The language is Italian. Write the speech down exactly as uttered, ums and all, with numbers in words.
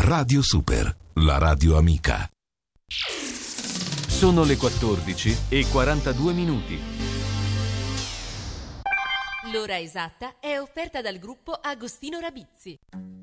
Radio Super, la radio amica. Sono le quattordici e quarantadue minuti. L'ora esatta è offerta dal gruppo Agostino Rabizzi.